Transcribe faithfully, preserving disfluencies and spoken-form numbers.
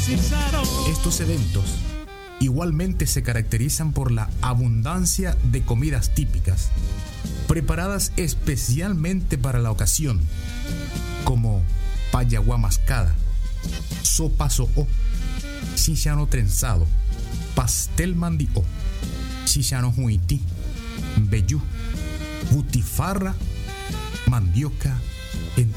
Estos eventos igualmente se caracterizan por la abundancia de comidas típicas, preparadas especialmente para la ocasión, como payaguá mascada, sopa so'o, chícharo trenzado, pastel mandió, chícharo huití, vellú, butifarra, mandioca, entre